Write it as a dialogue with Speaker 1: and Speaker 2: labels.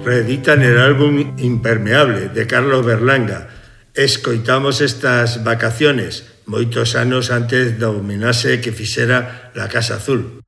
Speaker 1: reeditan el álbum Impermeable, de Carlos Berlanga. Escoitamos estas vacaciones, moitos anos antes do homenaxe que fixera la Casa Azul.